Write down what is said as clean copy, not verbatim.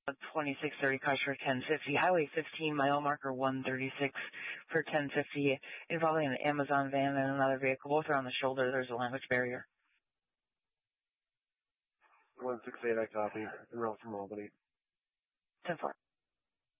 2630 cars for 1050, Highway 15, mile marker 136 for 1050, involving an Amazon van and another vehicle. Both are on the shoulder. There's a language barrier. 168, I copy. En route from Albany. 10-4.